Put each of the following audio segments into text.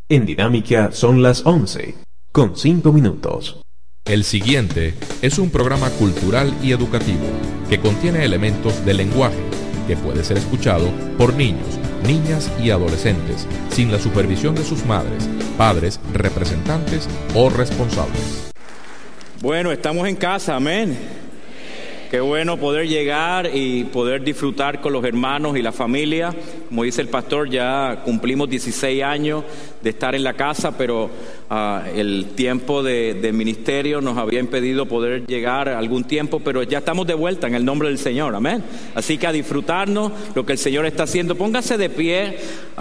En Dinámica son las 11:05. El siguiente es un programa cultural y educativo que contiene elementos del lenguaje que puede ser escuchado por niños, niñas y adolescentes sin la supervisión de sus madres, padres, representantes o responsables. Bueno, estamos en casa, amén. Qué bueno poder llegar y poder disfrutar con los hermanos y la familia. Como dice el pastor, ya cumplimos 16 años de estar en la casa, pero el tiempo de ministerio nos había impedido poder llegar algún tiempo, pero ya estamos de vuelta en el nombre del Señor, amén. Así que a disfrutarnos lo que el Señor está haciendo. Póngase de pie.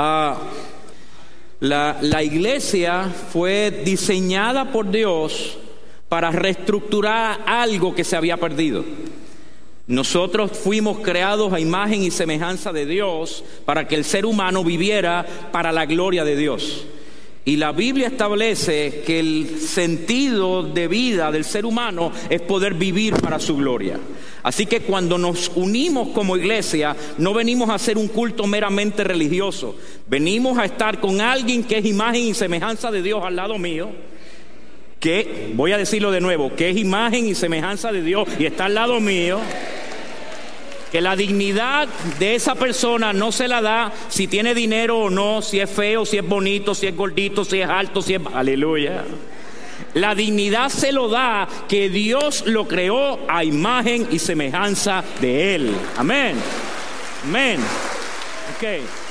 La iglesia fue diseñada por Dios para reestructurar algo que se había perdido. Nosotros fuimos creados a imagen y semejanza de Dios para que el ser humano viviera para la gloria de Dios. Y la Biblia establece que el sentido de vida del ser humano es poder vivir para su gloria. Así que cuando nos unimos como iglesia, no venimos a hacer un culto meramente religioso. Venimos a estar con alguien que es imagen y semejanza de Dios al lado mío. Que, voy a decirlo de nuevo, que es imagen y semejanza de Dios y está al lado mío. Que la dignidad de esa persona no se la da si tiene dinero o no, si es feo, si es bonito, si es gordito, si es alto, si es... Aleluya. La dignidad se lo da que Dios lo creó a imagen y semejanza de Él. Amén. Amén. Ok.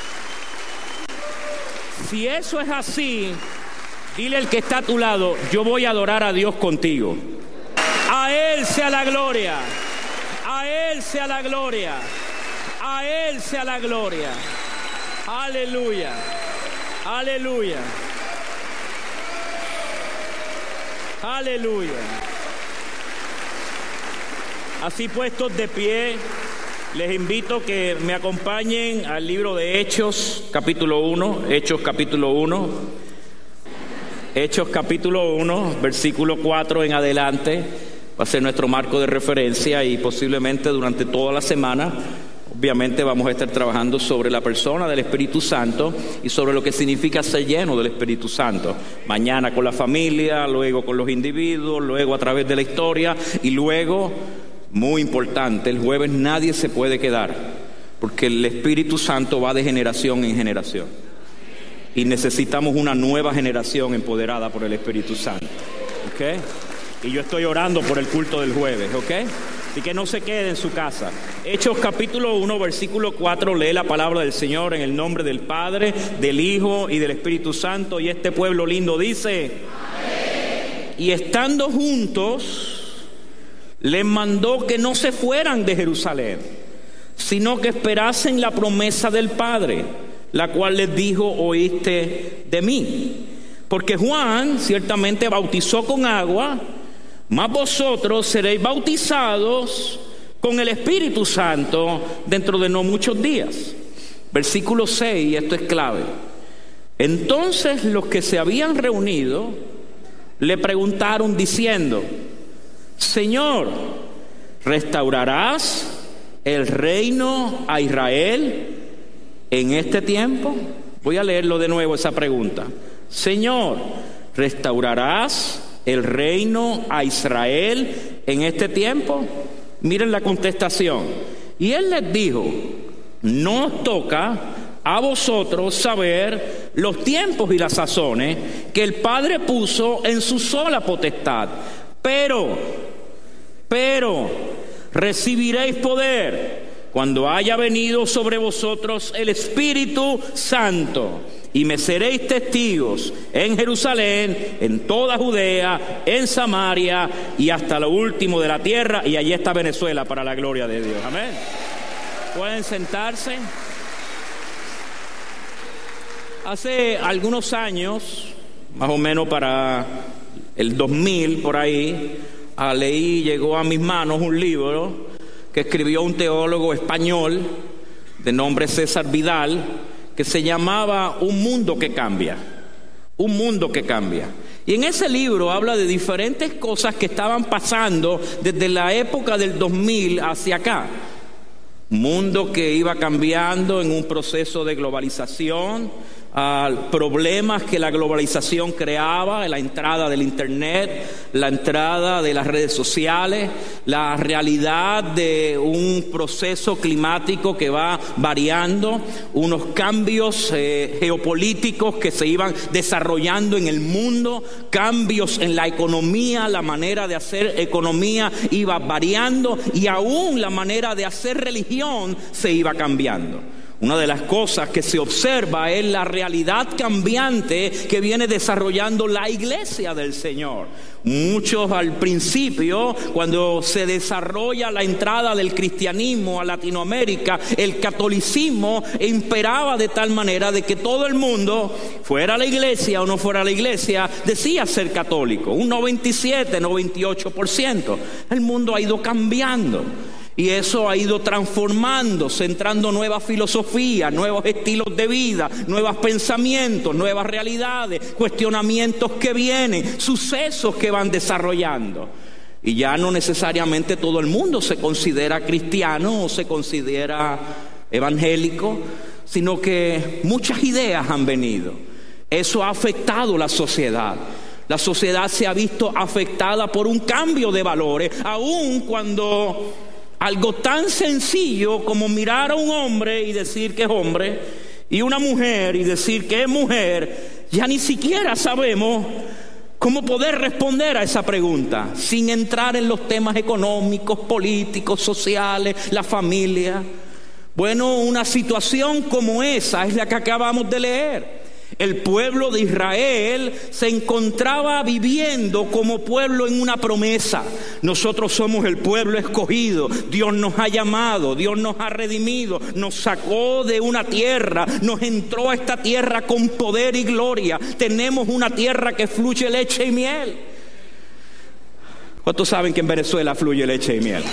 Si eso es así, dile al que está a tu lado, yo voy a adorar a Dios contigo. A Él sea la gloria. A Él sea la gloria. A Él sea la gloria. Aleluya. Aleluya. Aleluya. Así puestos de pie, les invito que me acompañen al libro de Hechos, capítulo 1. Hechos, capítulo 1. Hechos capítulo 1, versículo 4 en adelante, va a ser nuestro marco de referencia y posiblemente durante toda la semana, obviamente vamos a estar trabajando sobre la persona del Espíritu Santo y sobre lo que significa ser lleno del Espíritu Santo. Mañana con la familia, luego con los individuos, luego a través de la historia y luego, muy importante, el jueves nadie se puede quedar porque el Espíritu Santo va de generación en generación. Y necesitamos una nueva generación empoderada por el Espíritu Santo, ¿ok? Y yo estoy orando por el culto del jueves, ¿ok? Así que no se quede en su casa. Hechos capítulo 1, versículo 4, lee la palabra del Señor en el nombre del Padre, del Hijo y del Espíritu Santo. Y este pueblo lindo dice: Amén. Y estando juntos, les mandó que no se fueran de Jerusalén, sino que esperasen la promesa del Padre, la cual les dijo: oíste de mí. Porque Juan ciertamente bautizó con agua, mas vosotros seréis bautizados con el Espíritu Santo dentro de no muchos días. Versículo 6, y esto es clave. Entonces los que se habían reunido le preguntaron diciendo: Señor, ¿restaurarás el reino a Israel en este tiempo? Voy a leerlo de nuevo esa pregunta. Señor, ¿restaurarás el reino a Israel en este tiempo? Miren la contestación. Y él les dijo: no os toca a vosotros saber los tiempos y las sazones que el Padre puso en su sola potestad, pero recibiréis poder cuando haya venido sobre vosotros el Espíritu Santo, y me seréis testigos en Jerusalén, en toda Judea, en Samaria y hasta lo último de la tierra. Y allí está Venezuela para la gloria de Dios. Amén. Pueden sentarse. Hace algunos años, más o menos para el 2000 por ahí, llegó a mis manos un libro que escribió un teólogo español de nombre César Vidal, que se llamaba Un mundo que cambia. Un mundo que cambia. Y en ese libro habla de diferentes cosas que estaban pasando desde la época del 2000 hacia acá. Un mundo que iba cambiando en un proceso de globalización, problemas que la globalización creaba, la entrada del internet, la entrada de las redes sociales, la realidad de un proceso climático que va variando, unos cambios geopolíticos que se iban desarrollando en el mundo, cambios en la economía, la manera de hacer economía iba variando y aún la manera de hacer religión se iba cambiando. Una de las cosas que se observa es la realidad cambiante que viene desarrollando la iglesia del Señor. Muchos al principio, cuando se desarrolla la entrada del cristianismo a Latinoamérica, el catolicismo imperaba de tal manera de que todo el mundo, fuera a la iglesia o no fuera a la iglesia, decía ser católico. Un 97, 98%. El mundo ha ido cambiando. Y eso ha ido transformándose, entrando nuevas filosofías, nuevos estilos de vida, nuevos pensamientos, nuevas realidades, cuestionamientos que vienen, sucesos que van desarrollando. Y ya no necesariamente todo el mundo se considera cristiano o se considera evangélico, sino que muchas ideas han venido. Eso ha afectado la sociedad. La sociedad se ha visto afectada por un cambio de valores, aun cuando algo tan sencillo como mirar a un hombre y decir que es hombre, y una mujer y decir que es mujer, ya ni siquiera sabemos cómo poder responder a esa pregunta, sin entrar en los temas económicos, políticos, sociales, la familia. Bueno, una situación como esa es la que acabamos de leer. El pueblo de Israel se encontraba viviendo como pueblo en una promesa. Nosotros somos el pueblo escogido. Dios nos ha llamado, Dios nos ha redimido, nos sacó de una tierra, nos entró a esta tierra con poder y gloria. Tenemos una tierra que fluye leche y miel. ¿Cuántos saben que en Venezuela fluye leche y miel?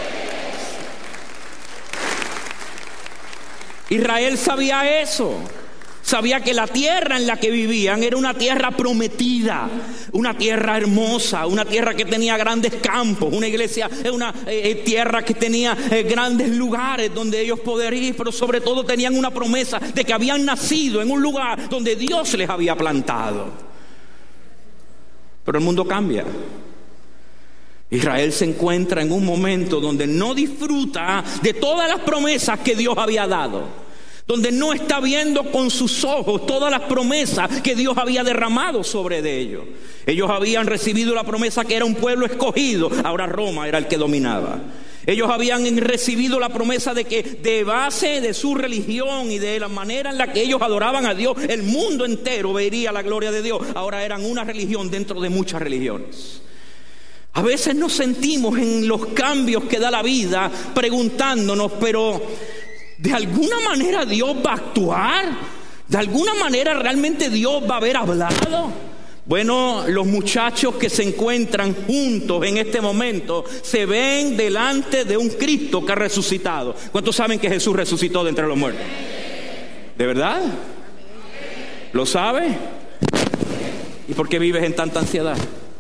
Israel sabía eso. Sabía que la tierra en la que vivían era una tierra prometida, una tierra hermosa, una tierra que tenía grandes campos, una iglesia, una tierra que tenía grandes lugares donde ellos poder ir, pero sobre todo tenían una promesa de que habían nacido en un lugar donde Dios les había plantado. Pero el mundo cambia. Israel se encuentra en un momento donde no disfruta de todas las promesas que Dios había dado, donde no está viendo con sus ojos todas las promesas que Dios había derramado sobre de ellos. Ellos habían recibido la promesa que era un pueblo escogido, ahora Roma era el que dominaba. Ellos habían recibido la promesa de que de base de su religión y de la manera en la que ellos adoraban a Dios, el mundo entero vería la gloria de Dios. Ahora eran una religión dentro de muchas religiones. A veces nos sentimos en los cambios que da la vida preguntándonos, pero ¿de alguna manera Dios va a actuar? ¿De alguna manera realmente Dios va a haber hablado? Bueno, los muchachos que se encuentran juntos en este momento se ven delante de un Cristo que ha resucitado. ¿Cuántos saben que Jesús resucitó de entre los muertos? ¿De verdad? ¿Lo sabe? ¿Y por qué vives en tanta ansiedad?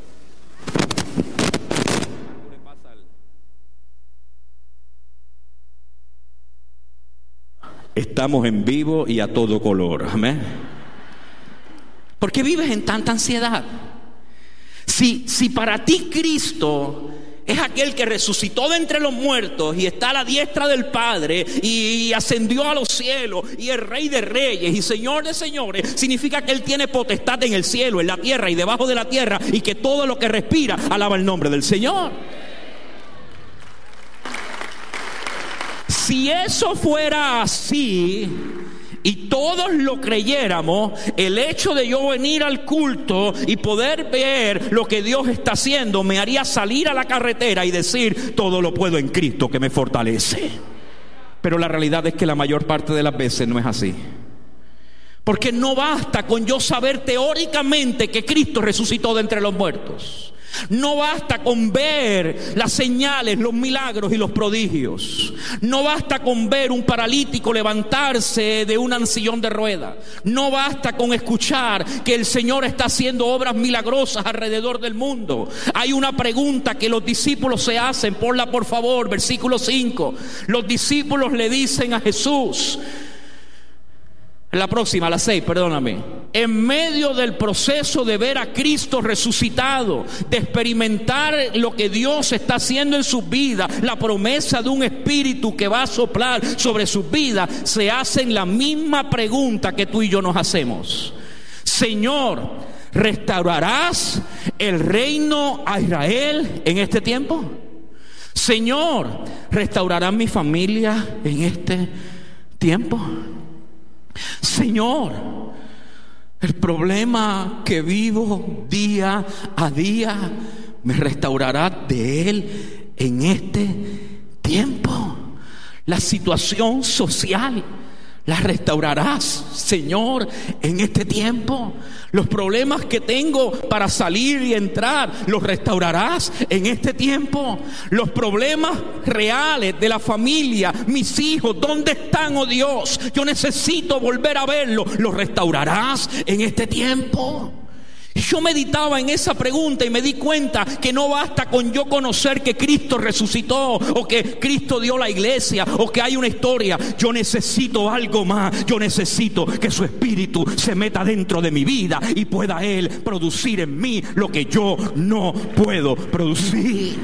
Estamos en vivo y a todo color. Amén. ¿Por qué vives en tanta ansiedad? Si para ti Cristo es aquel que resucitó de entre los muertos y está a la diestra del Padre y ascendió a los cielos y es Rey de Reyes y Señor de Señores, significa que Él tiene potestad en el cielo, en la tierra y debajo de la tierra, y que todo lo que respira alaba el nombre del Señor. Si eso fuera así y todos lo creyéramos, el hecho de yo venir al culto y poder ver lo que Dios está haciendo me haría salir a la carretera y decir: todo lo puedo en Cristo que me fortalece. Pero la realidad es que la mayor parte de las veces no es así. Porque no basta con yo saber teóricamente que Cristo resucitó de entre los muertos. No basta con ver las señales, los milagros y los prodigios. No basta con ver un paralítico levantarse de un sillón de ruedas. No basta con escuchar que el Señor está haciendo obras milagrosas alrededor del mundo. Hay una pregunta que los discípulos se hacen, ponla por favor, versículo 5. Los discípulos le dicen a Jesús: La próxima, la 6, perdóname. En medio del proceso de ver a Cristo resucitado, de experimentar lo que Dios está haciendo en sus vidas, la promesa de un espíritu que va a soplar sobre sus vidas, se hacen la misma pregunta que tú y yo nos hacemos. Señor, ¿restaurarás el reino a Israel en este tiempo? Señor, ¿restaurarás mi familia en este tiempo? Señor, el problema que vivo día a día, ¿me restaurará de él en este tiempo? La situación social, ¿la restaurarás, Señor, en este tiempo? Los problemas que tengo para salir y entrar, ¿los restaurarás en este tiempo? Los problemas reales de la familia, mis hijos, ¿dónde están, oh Dios? Yo necesito volver a verlos. ¿Los restaurarás en este tiempo? Yo meditaba en esa pregunta y me di cuenta que no basta con yo conocer que Cristo resucitó o que Cristo dio la iglesia o que hay una historia. Yo necesito algo más. Yo necesito que su espíritu se meta dentro de mi vida y pueda Él producir en mí lo que yo no puedo producir.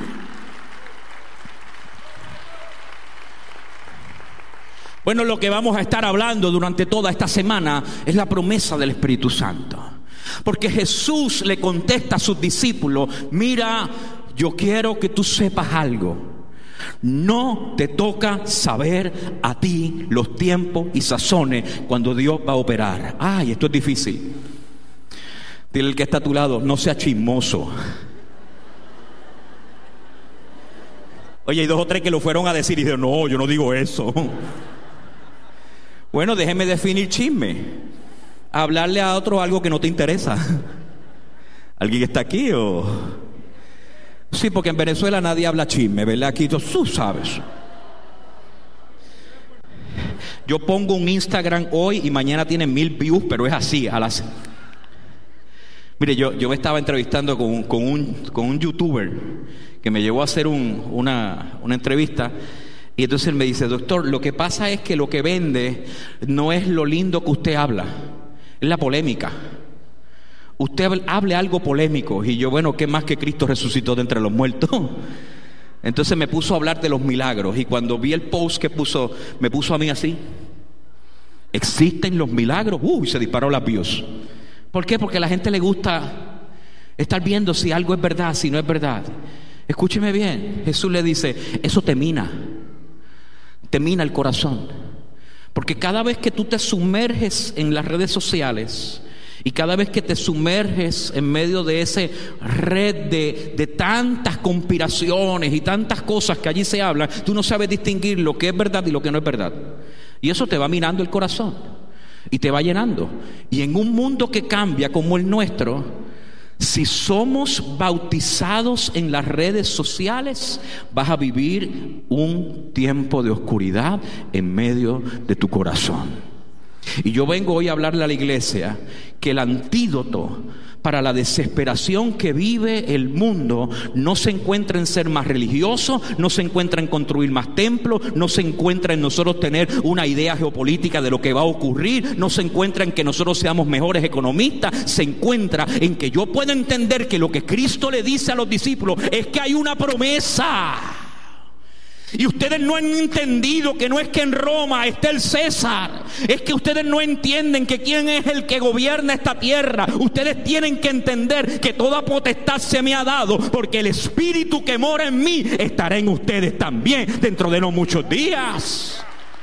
Bueno, lo que vamos a estar hablando durante toda esta semana es la promesa del Espíritu Santo. Porque Jesús le contesta a sus discípulos: mira, yo quiero que tú sepas algo. No te toca saber a ti los tiempos y sazones cuando Dios va a operar. Ay, esto es difícil. Dile al que está a tu lado: no sea chismoso. Oye, hay 2 o 3 que lo fueron a decir y dijeron: no, yo no digo eso. Bueno, déjeme definir chisme. Hablarle a otro algo que no te interesa. ¿Alguien está aquí o...? Sí, porque en Venezuela nadie habla chisme, ¿verdad? Aquí tú sabes. Yo pongo un Instagram hoy y mañana tiene 1000 views, pero es así, a las... Mire, yo me estaba entrevistando con un youtuber que me llevó a hacer una entrevista. Y entonces él me dice: doctor, lo que pasa es que lo que vende no es lo lindo que usted habla, es la polémica. Usted hable algo polémico. Y yo, bueno, ¿qué más que Cristo resucitó de entre los muertos? Entonces me puso a hablar de los milagros. Y cuando vi el post que puso, me puso a mí así: ¿existen los milagros? Y se disparó las views. ¿Por qué? Porque a la gente le gusta estar viendo si algo es verdad, si no es verdad. Escúcheme bien, Jesús le dice: eso te mina el corazón. Porque cada vez que tú te sumerges en las redes sociales y cada vez que te sumerges en medio de esa red de tantas conspiraciones y tantas cosas que allí se hablan, tú no sabes distinguir lo que es verdad y lo que no es verdad. Y eso te va minando el corazón y te va llenando. Y en un mundo que cambia como el nuestro, si somos bautizados en las redes sociales, vas a vivir un tiempo de oscuridad en medio de tu corazón. Y yo vengo hoy a hablarle a la iglesia que el antídoto para la desesperación que vive el mundo no se encuentra en ser más religioso, no se encuentra en construir más templos, no se encuentra en nosotros tener una idea geopolítica de lo que va a ocurrir, no se encuentra en que nosotros seamos mejores economistas, se encuentra en que yo pueda entender que lo que Cristo le dice a los discípulos es que hay una promesa. Y ustedes no han entendido que no es que en Roma esté el César, es que ustedes no entienden que quién es el que gobierna esta tierra. Ustedes tienen que entender que toda potestad se me ha dado, porque el Espíritu que mora en mí estará en ustedes también dentro de no muchos días.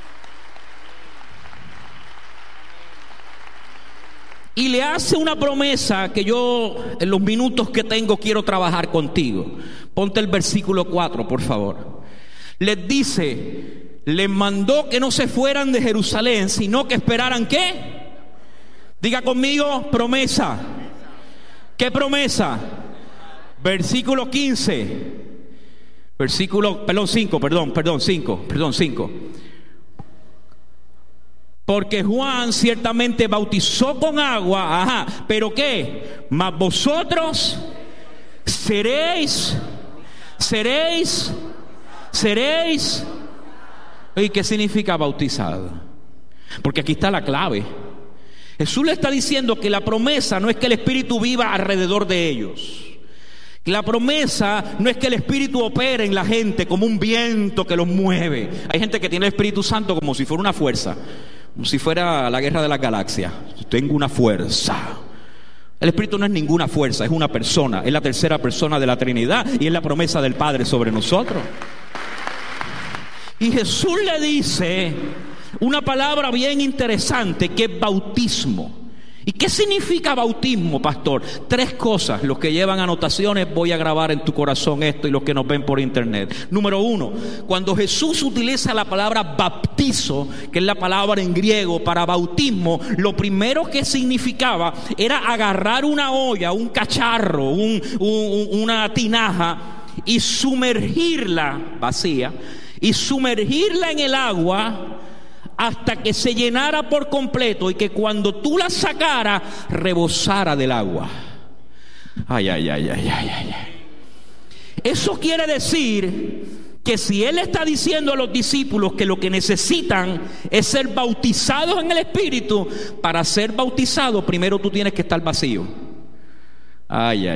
Y le hace una promesa que yo en los minutos que tengo quiero trabajar contigo. Ponte el versículo 4, por favor. Les dice, les mandó que no se fueran de Jerusalén, sino que esperaran ¿qué? Diga conmigo, promesa. ¿Qué promesa? Versículo 15. Versículo, 5. Porque Juan ciertamente bautizó con agua, pero ¿qué? Mas vosotros seréis. ¿Y qué significa bautizado? Porque aquí está la clave. Jesús le está diciendo que la promesa no es que el Espíritu viva alrededor de ellos. La promesa no es que el Espíritu opere en la gente como un viento que los mueve. Hay gente que tiene el Espíritu Santo como si fuera una fuerza, como si fuera la guerra de las galaxias. Tengo una fuerza. El Espíritu no es ninguna fuerza, es una persona. Es la tercera persona de la Trinidad y es la promesa del Padre sobre nosotros. Y Jesús le dice una palabra bien interesante que es bautismo. ¿Y qué significa bautismo, pastor? 3 cosas. Los que llevan anotaciones, voy a grabar en tu corazón esto, y los que nos ven por internet. Número 1, cuando Jesús utiliza la palabra baptizo, que es la palabra en griego para bautismo, lo primero que significaba era agarrar una olla, un cacharro, una tinaja y sumergirla vacía, y sumergirla en el agua hasta que se llenara por completo, y que cuando tú la sacaras rebosara del agua. Ay. Eso quiere decir que si Él está diciendo a los discípulos que lo que necesitan es ser bautizados en el Espíritu, para ser bautizado primero tú tienes que estar vacío. Ay.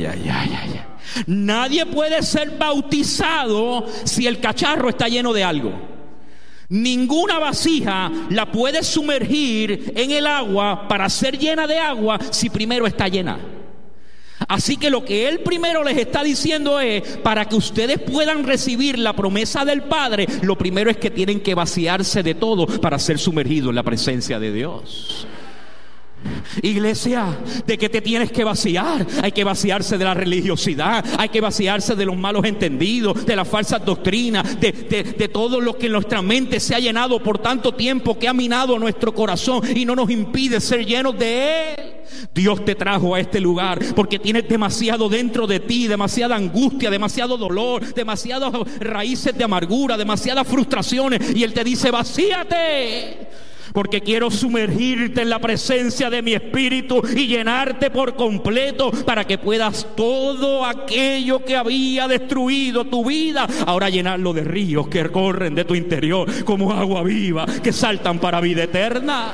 Nadie puede ser bautizado si el cacharro está lleno de algo. Ninguna vasija la puede sumergir en el agua para ser llena de agua si primero está llena. Así que lo que Él primero les está diciendo es: para que ustedes puedan recibir la promesa del Padre, lo primero es que tienen que vaciarse de todo para ser sumergidos en la presencia de Dios. Iglesia, ¿de qué te tienes que vaciar? Hay que vaciarse de la religiosidad, hay que vaciarse de los malos entendidos, de las falsas doctrinas, de todo lo que en nuestra mente se ha llenado por tanto tiempo, que ha minado nuestro corazón y no nos impide ser llenos de Él. Dios te trajo a este lugar porque tienes demasiado dentro de ti, demasiada angustia, demasiado dolor, demasiadas raíces de amargura, demasiadas frustraciones, y Él te dice: vacíate, porque quiero sumergirte en la presencia de mi Espíritu y llenarte por completo, para que puedas todo aquello que había destruido tu vida, ahora llenarlo de ríos que corren de tu interior como agua viva, que saltan para vida eterna.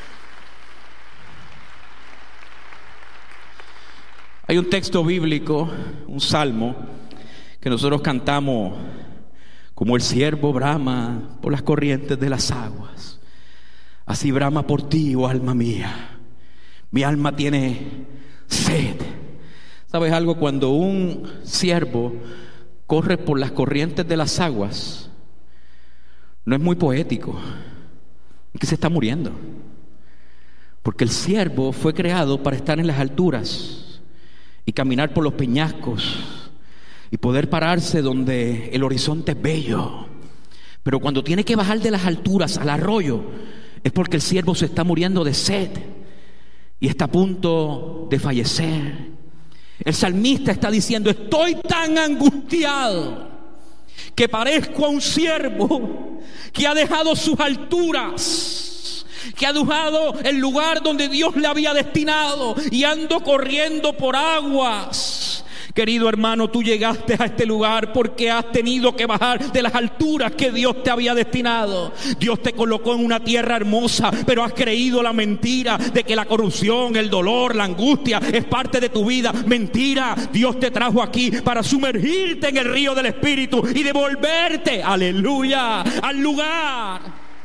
Hay un texto bíblico, un salmo, que nosotros cantamos: como el ciervo brama por las corrientes de las aguas, así brama por ti, oh alma mía. Mi alma tiene sed. ¿Sabes algo? Cuando un ciervo corre por las corrientes de las aguas, no es muy poético, es que se está muriendo. Porque el ciervo fue creado para estar en las alturas y caminar por los peñascos y poder pararse donde el horizonte es bello. Pero cuando tiene que bajar de las alturas al arroyo, es porque el ciervo se está muriendo de sed y está a punto de fallecer. El salmista está diciendo: estoy tan angustiado que parezco a un ciervo que ha dejado sus alturas, que ha dejado el lugar donde Dios le había destinado, y ando corriendo por aguas. Querido hermano, tú llegaste a este lugar porque has tenido que bajar de las alturas que Dios te había destinado. Dios te colocó en una tierra hermosa, pero has creído la mentira de que la corrupción, el dolor, la angustia es parte de tu vida. Mentira. Dios te trajo aquí para sumergirte en el río del Espíritu y devolverte, aleluya, al lugar.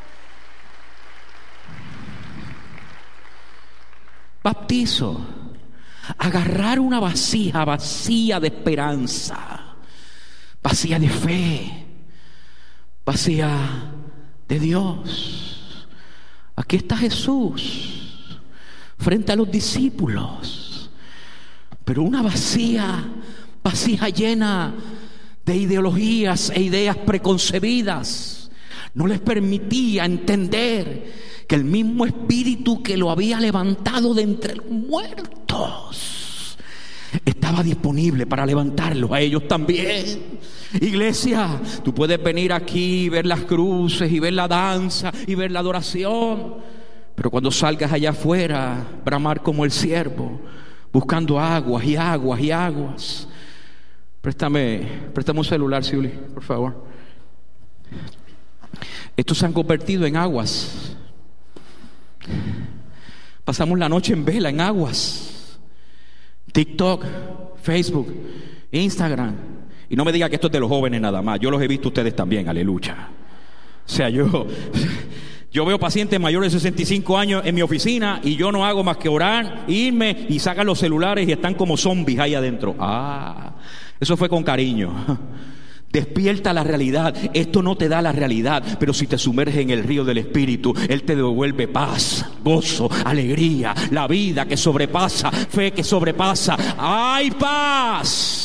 Baptizo: agarrar una vasija vacía de esperanza, vacía de fe, vacía de Dios. Aquí está Jesús frente a los discípulos, pero una vasija llena de ideologías e ideas preconcebidas no les permitía entender que el mismo Espíritu que lo había levantado de entre los muertos estaba disponible para levantarlos a ellos también. Iglesia, tú puedes venir aquí y ver las cruces y ver la danza y ver la adoración, pero cuando salgas allá afuera, bramar como el ciervo, buscando aguas y aguas y aguas. Préstame un celular, Siuli, por favor. Estos se han convertido en aguas. Pasamos la noche en vela, en aguas. TikTok, Facebook, Instagram. Y no me diga que esto es de los jóvenes nada más. Yo los he visto ustedes también, aleluya. O sea, yo veo pacientes mayores de 65 años en mi oficina y yo no hago más que orar, irme y sacan los celulares y están como zombies ahí adentro. Eso fue con cariño. Despierta la realidad. Esto no te da la realidad, pero si te sumerges en el río del Espíritu, Él te devuelve paz, gozo, alegría, la vida que sobrepasa, fe que sobrepasa. ¡Hay paz!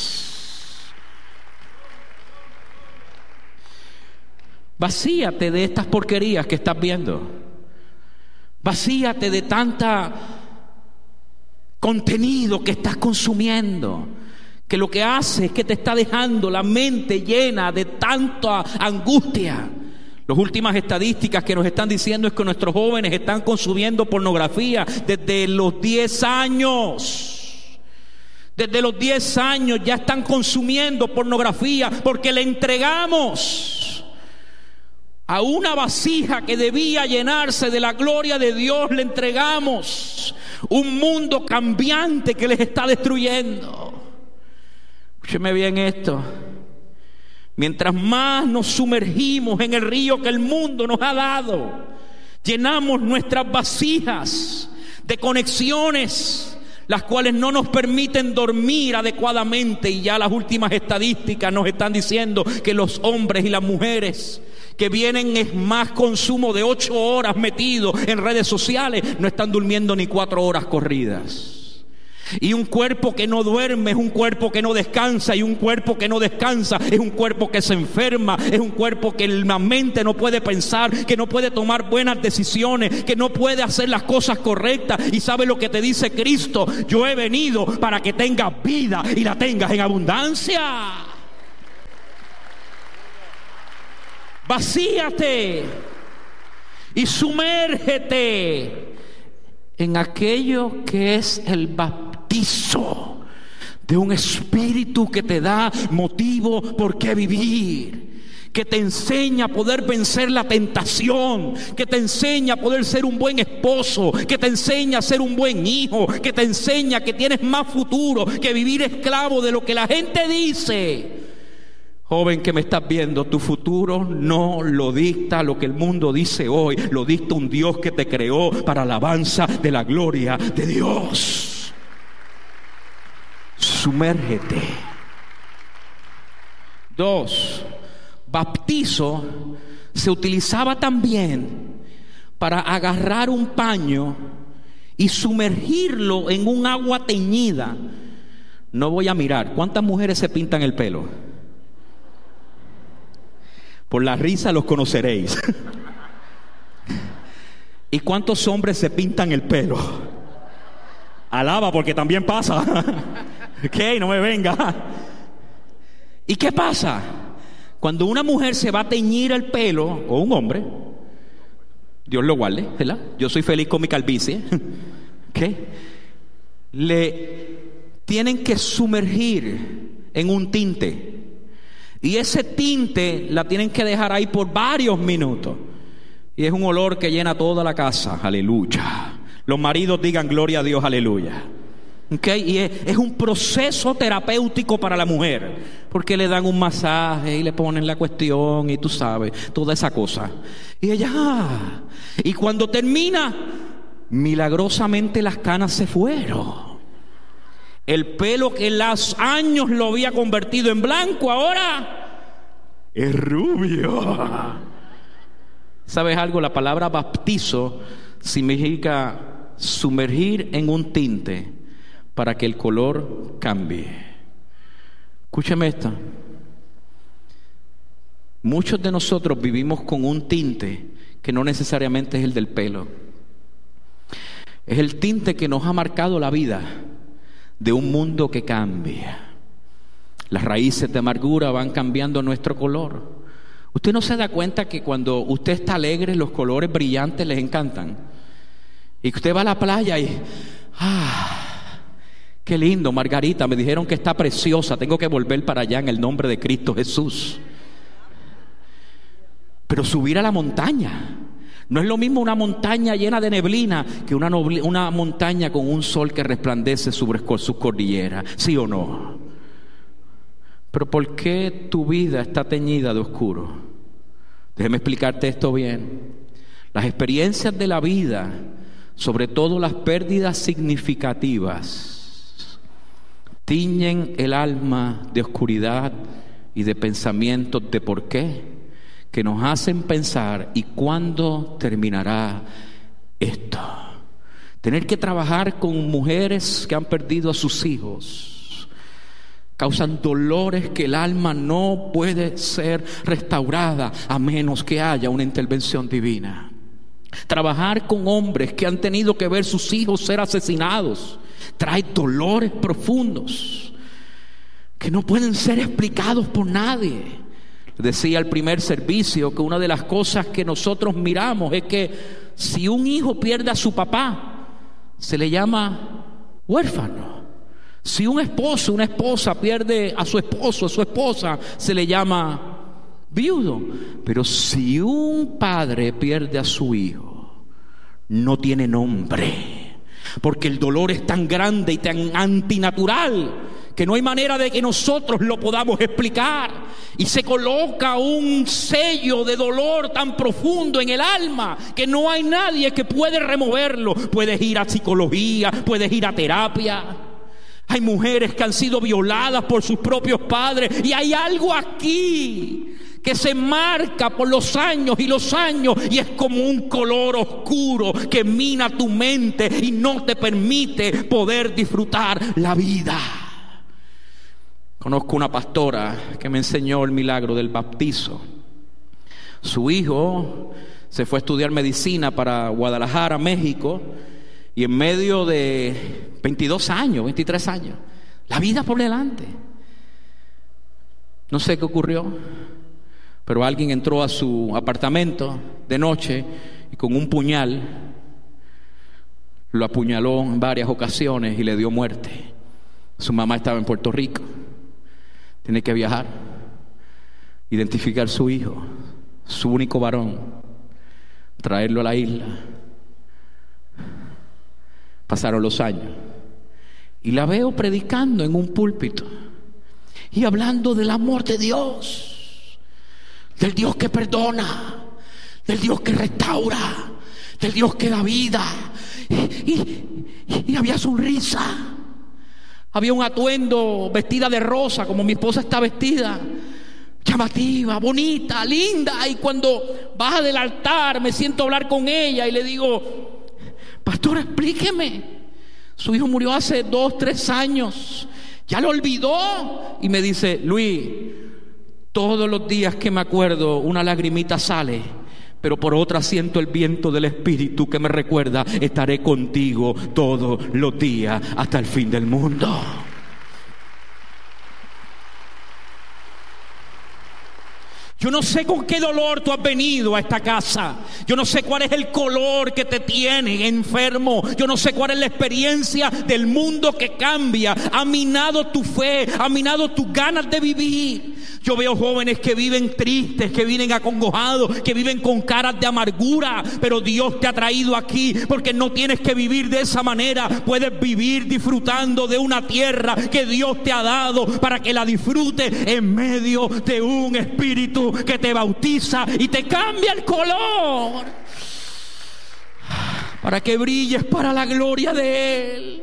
Vacíate de estas porquerías que estás viendo. Vacíate de tanta contenido que estás consumiendo, que lo que hace es que te está dejando la mente llena de tanta angustia. Las últimas estadísticas que nos están diciendo es que nuestros jóvenes están consumiendo pornografía desde los 10 años. Desde los 10 años ya están consumiendo pornografía porque le entregamos a una vasija que debía llenarse de la gloria de Dios. Le entregamos un mundo cambiante que les está destruyendo. Escúcheme bien esto. Mientras más nos sumergimos en el río que el mundo nos ha dado, llenamos nuestras vasijas de conexiones, las cuales no nos permiten dormir adecuadamente. Y ya las últimas estadísticas nos están diciendo que los hombres y las mujeres que vienen es más consumo de 8 horas metidos en redes sociales, no están durmiendo ni 4 horas corridas. Y un cuerpo que no duerme es un cuerpo que no descansa, y un cuerpo que no descansa es un cuerpo que se enferma, es un cuerpo que la mente no puede pensar, que no puede tomar buenas decisiones, que no puede hacer las cosas correctas. Y ¿sabe lo que te dice Cristo? Yo he venido para que tengas vida y la tengas en abundancia. Vacíate y sumérgete en aquello que es el bautismo de un espíritu que te da motivo por qué vivir, que te enseña a poder vencer la tentación, que te enseña a poder ser un buen esposo, que te enseña a ser un buen hijo, que te enseña que tienes más futuro que vivir esclavo de lo que la gente dice. Joven que me estás viendo, tu futuro no lo dicta lo que el mundo dice hoy, lo dicta un Dios que te creó para alabanza de la gloria de Dios. Sumérgete. 2. Bautizo se utilizaba también para agarrar un paño y sumergirlo en un agua teñida. No voy a mirar. ¿Cuántas mujeres se pintan el pelo? Por la risa los conoceréis. ¿Y cuántos hombres se pintan el pelo? Alaba, porque también pasa. Ok, no me venga. ¿Y qué pasa? Cuando una mujer se va a teñir el pelo, o un hombre, Dios lo guarde, ¿verdad? Yo soy feliz con mi calvicie. Ok, le tienen que sumergir en un tinte. Y ese tinte la tienen que dejar ahí por varios minutos. Y es un olor que llena toda la casa. Aleluya. Los maridos digan gloria a Dios, aleluya. Okay. Y es un proceso terapéutico para la mujer, porque le dan un masaje y le ponen la cuestión y tú sabes, toda esa cosa. Y ella, y cuando termina, milagrosamente las canas se fueron. El pelo que en los años lo había convertido en blanco, ahora es rubio. ¿Sabes algo? La palabra bautizo significa sumergir en un tinte para que el color cambie. Escúchame esto. Muchos de nosotros vivimos con un tinte que no necesariamente es el del pelo. Es el tinte que nos ha marcado la vida de un mundo que cambia. Las raíces de amargura van cambiando nuestro color. Usted no se da cuenta que cuando usted está alegre, los colores brillantes les encantan. Y usted va a la playa y qué lindo, Margarita, me dijeron que está preciosa, tengo que volver para allá en el nombre de Cristo Jesús. Pero subir a la montaña, No es lo mismo una montaña llena de neblina que una montaña con un sol que resplandece sobre sus cordilleras, ¿sí o no? Pero ¿por qué tu vida está teñida de oscuro? Déjame explicarte esto bien. Las experiencias de la vida, sobre todo las pérdidas significativas, tiñen el alma de oscuridad y de pensamientos de por qué, que nos hacen pensar: ¿y cuándo terminará esto? Tener que trabajar con mujeres que han perdido a sus hijos causan dolores que el alma no puede ser restaurada a menos que haya una intervención divina. Trabajar con hombres que han tenido que ver sus hijos ser asesinados trae dolores profundos que no pueden ser explicados por nadie. Decía al primer servicio que una de las cosas que nosotros miramos es que si un hijo pierde a su papá, se le llama huérfano. Si un esposo, una esposa pierde a su esposo, a su esposa, se le llama viudo. Pero si un padre pierde a su hijo, no tiene nombre, porque el dolor es tan grande y tan antinatural que no hay manera de que nosotros lo podamos explicar, y se coloca un sello de dolor tan profundo en el alma que no hay nadie que puede removerlo. Puedes ir a psicología, puedes ir a terapia. Hay mujeres que han sido violadas por sus propios padres, y hay algo aquí que se marca por los años, y es como un color oscuro que mina tu mente y no te permite poder disfrutar la vida. Conozco una pastora que me enseñó el milagro del bautizo. Su hijo se fue a estudiar medicina para Guadalajara, México, y en medio de 22 años, 23 años, la vida por delante. No sé qué ocurrió, pero alguien entró a su apartamento de noche y con un puñal lo apuñaló en varias ocasiones y le dio muerte. Su mamá estaba en Puerto Rico. Tiene que viajar, identificar su hijo, su único varón, traerlo a la isla. Pasaron los años y la veo predicando en un púlpito y hablando del amor de Dios, del Dios que perdona, del Dios que restaura, del Dios que da vida. Y había sonrisa, había un atuendo, vestida de rosa como mi esposa está vestida, llamativa, bonita, linda. Y cuando baja del altar me siento a hablar con ella y le digo: pastor, explíqueme, su hijo murió hace 2, 3 años, ¿ya lo olvidó? Y me dice: Luis, todos los días que me acuerdo una lagrimita sale, pero por otra siento el viento del Espíritu que me recuerda: estaré contigo todos los días hasta el fin del mundo. Yo no sé con qué dolor tú has venido a esta casa. Yo no sé cuál es el color que te tiene enfermo. Yo no sé cuál es la experiencia del mundo que cambia. Ha minado tu fe, ha minado tus ganas de vivir. Yo veo jóvenes que viven tristes, que viven acongojados, que viven con caras de amargura. Pero Dios te ha traído aquí porque no tienes que vivir de esa manera. Puedes vivir disfrutando de una tierra que Dios te ha dado para que la disfrutes en medio de un espíritu que te bautiza y te cambia el color para que brilles para la gloria de Él.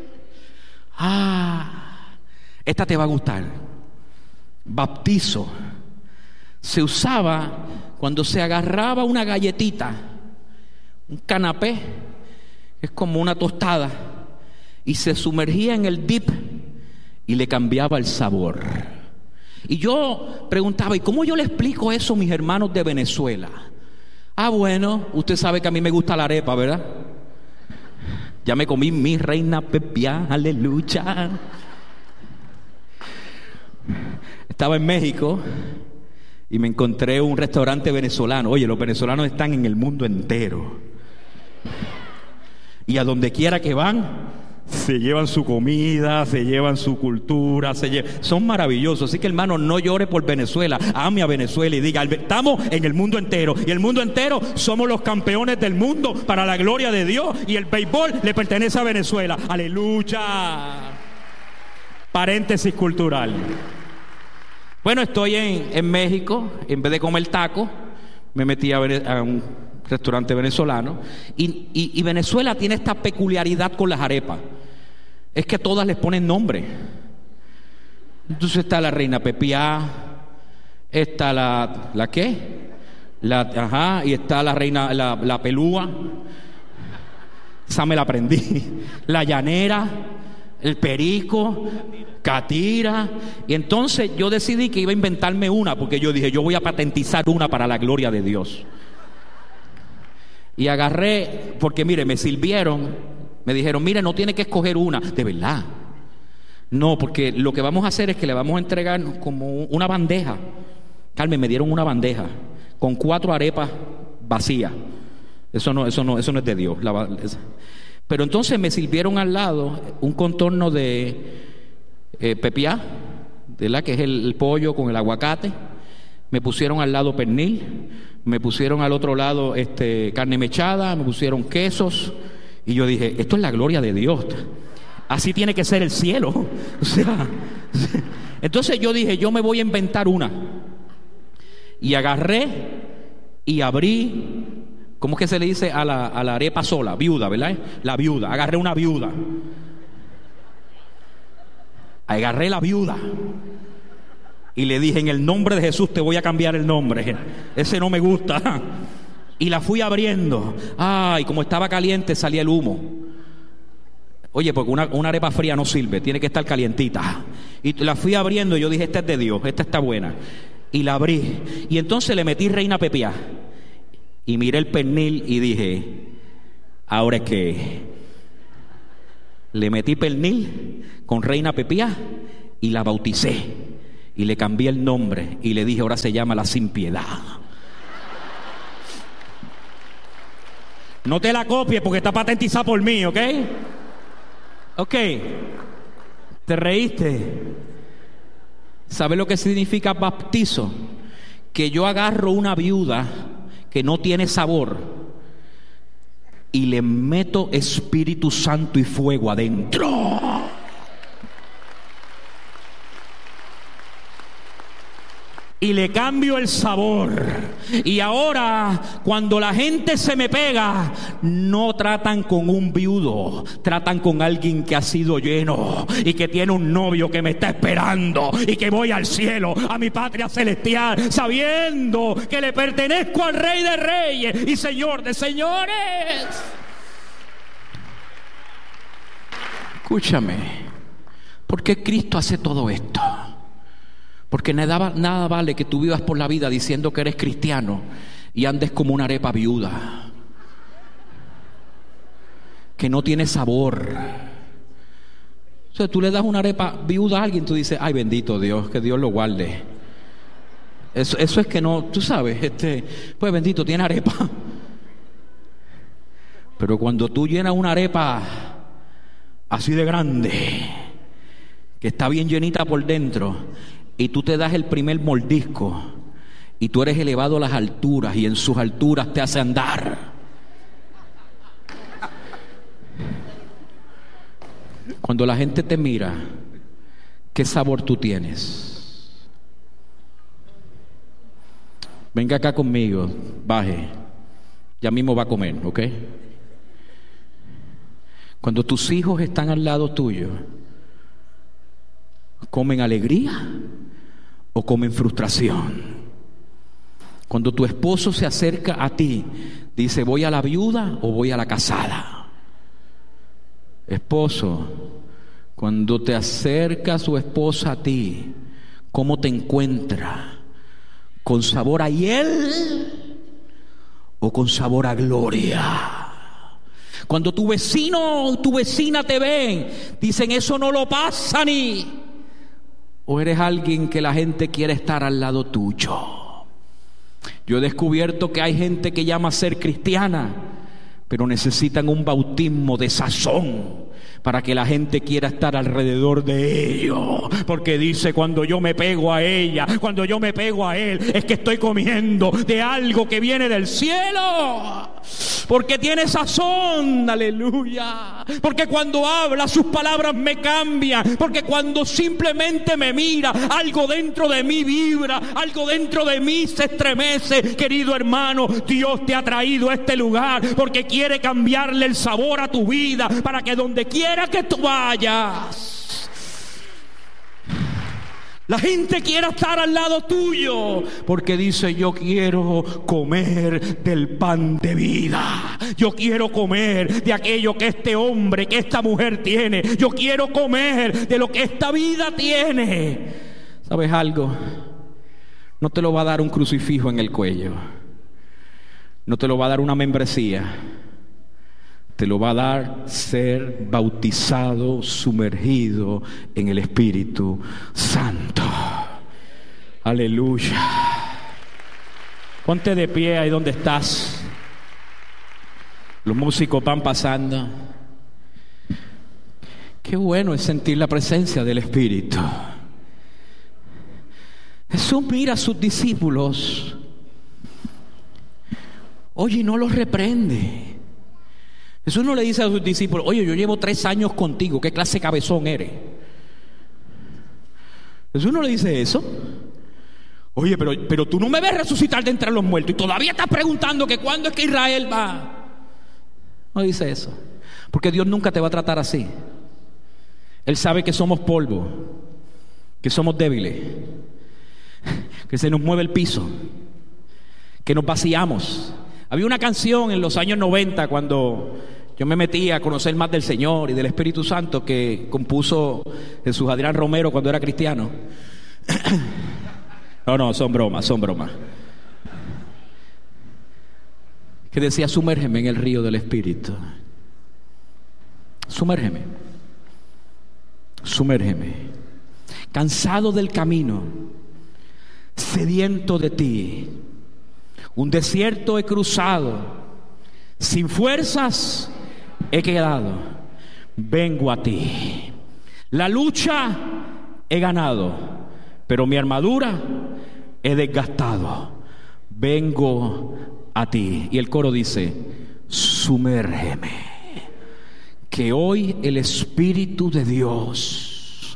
Esta te va a gustar. Bautizo se usaba cuando se agarraba una galletita, un canapé, es como una tostada, y se sumergía en el dip y le cambiaba el sabor. Y yo preguntaba: ¿y cómo yo le explico eso a mis hermanos de Venezuela? Bueno, usted sabe que a mí me gusta la arepa, ¿verdad? Ya me comí mi reina pepia, aleluya. Estaba en México y me encontré un restaurante venezolano. Oye, los venezolanos están en el mundo entero, y a donde quiera que van se llevan su comida, se llevan su cultura, son maravillosos. Así que, hermano, no llore por Venezuela, ame a Venezuela y diga: estamos en el mundo entero, y el mundo entero somos los campeones del mundo para la gloria de Dios, y el béisbol le pertenece a Venezuela. ¡Aleluya! Paréntesis cultural. Bueno, estoy en México. En vez de comer tacos, me metí a un restaurante venezolano, y Venezuela tiene esta peculiaridad con las arepas, es que todas les ponen nombre. Entonces está la reina pepiá, está la ¿qué? Y está la reina, la pelúa, esa me la aprendí, la llanera, el perico, catira. Y entonces yo decidí que iba a inventarme una, porque yo dije: yo voy a patentizar una para la gloria de Dios. Y agarré, porque mire, me sirvieron, me dijeron: mire, no tiene que escoger una. De verdad, no, porque lo que vamos a hacer es que le vamos a entregar como una bandeja. Carmen, me dieron una bandeja con 4 arepas vacías. Eso no es de Dios. Pero entonces me sirvieron al lado un contorno de pepiá, ¿verdad? Que es el pollo con el aguacate. Me pusieron al lado pernil, me pusieron al otro lado carne mechada, me pusieron quesos. Y yo dije: esto es la gloria de Dios, así tiene que ser el cielo. O sea, entonces yo dije: yo me voy a inventar una. Y agarré y abrí, ¿cómo es que se le dice a la arepa sola? Viuda, ¿verdad? La viuda. Agarré una viuda. Agarré la viuda y le dije: en el nombre de Jesús te voy a cambiar el nombre, ese no me gusta. Y la fui abriendo. Y como estaba caliente salía el humo. Oye, porque una arepa fría no sirve, tiene que estar calientita. Y la fui abriendo y yo dije: esta es de Dios, esta está buena. Y la abrí, y entonces le metí reina pepiá, y miré el pernil y dije: ahora es que le metí pernil con reina pepiá y la bauticé y le cambié el nombre y le dije: ahora se llama la Sin Piedad. No te la copies porque está patentizada por mí, ¿ok? Ok, ¿te reíste? ¿Sabes lo que significa bautizo? Que yo agarro una viuda que no tiene sabor y le meto Espíritu Santo y fuego adentro. Y le cambio el sabor. Y ahora, cuando la gente se me pega, no tratan con un viudo, tratan con alguien que ha sido lleno y que tiene un novio que me está esperando, y que voy al cielo, a mi patria celestial, sabiendo que le pertenezco al Rey de Reyes y Señor de Señores. Escúchame, ¿por qué Cristo hace todo esto? Porque nada vale que tú vivas por la vida diciendo que eres cristiano y andes como una arepa viuda, que no tiene sabor. O sea, tú le das una arepa viuda a alguien, tú dices: ay, bendito Dios, que Dios lo guarde. Eso es que no, tú sabes, pues bendito, tiene arepa. Pero cuando tú llenas una arepa así de grande, que está bien llenita por dentro, y tú te das el primer mordisco, y tú eres elevado a las alturas, y en sus alturas te hace andar. Cuando la gente te mira, ¿qué sabor tú tienes? Venga acá conmigo, baje, ya mismo va a comer, ¿ok? Cuando tus hijos están al lado tuyo, ¿comen alegría o comen frustración? Cuando tu esposo se acerca a ti, dice: ¿voy a la viuda o voy a la casada? Esposo, cuando te acerca su esposa a ti, ¿cómo te encuentra? ¿Con sabor a hiel o con sabor a gloria? Cuando tu vecino o tu vecina te ven, dicen: eso no lo pasa ni. ¿O eres alguien que la gente quiere estar al lado tuyo? Yo he descubierto que hay gente que llama a ser cristiana, pero necesitan un bautismo de sazón para que la gente quiera estar alrededor de ellos. Porque dice, cuando yo me pego a ella, cuando yo me pego a él, es que estoy comiendo de algo que viene del cielo. Porque tiene sazón, aleluya. Porque cuando habla, sus palabras me cambian. Porque cuando simplemente me mira, algo dentro de mí vibra, algo dentro de mí se estremece. Querido hermano, Dios te ha traído a este lugar porque quiere cambiarle el sabor a tu vida, para que donde quiera que tú vayas, la gente quiera estar al lado tuyo, porque dice, yo quiero comer del pan de vida. Yo quiero comer de aquello que este hombre, que esta mujer tiene. Yo quiero comer de lo que esta vida tiene. ¿Sabes algo? No te lo va a dar un crucifijo en el cuello. No te lo va a dar una membresía. Te lo va a dar ser bautizado, sumergido en el Espíritu Santo. Aleluya. Ponte de pie ahí donde estás. Los músicos van pasando. Qué bueno es sentir la presencia del Espíritu. Jesús mira a sus discípulos. Oye, y no los reprende. Jesús no le dice a sus discípulos, oye, yo llevo 3 años contigo, ¿qué clase de cabezón eres? Jesús no le dice eso. Oye, pero tú no me ves resucitar de entre los muertos y todavía estás preguntando que cuándo es que Israel va. No dice eso, porque Dios nunca te va a tratar así. Él sabe que somos polvo, que somos débiles, que se nos mueve el piso, que nos vaciamos. Había una canción en los años 90, cuando yo me metí a conocer más del Señor y del Espíritu Santo, que compuso Jesús Adrián Romero cuando era cristiano. No, son bromas. Que decía, sumérgeme en el río del Espíritu. Sumérgeme. Cansado del camino, sediento de ti. Un desierto he cruzado, sin fuerzas he quedado. Vengo a ti. La lucha he ganado, pero mi armadura he desgastado. Vengo a ti. Y el coro dice, sumérgeme. Que hoy el Espíritu de Dios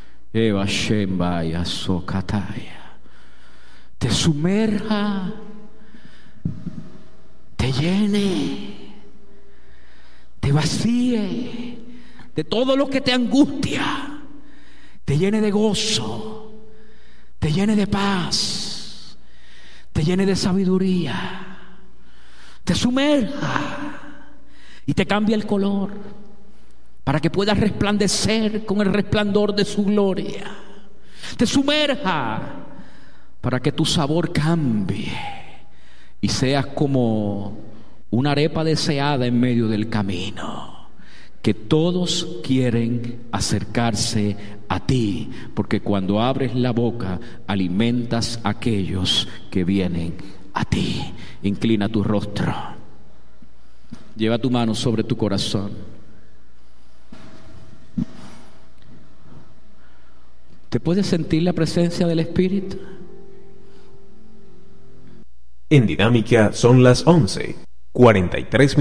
te sumerja, te llene, te vacíe de todo lo que te angustia, te llene de gozo, te llene de paz, te llene de sabiduría, te sumerja y te cambia el color para que puedas resplandecer con el resplandor de su gloria. Te sumerja para que tu sabor cambie y seas como una arepa deseada en medio del camino, que todos quieren acercarse a ti, porque cuando abres la boca alimentas a aquellos que vienen a ti. Inclina tu rostro, lleva tu mano sobre tu corazón. ¿Te puedes sentir la presencia del Espíritu? En Dinámica son las 11:43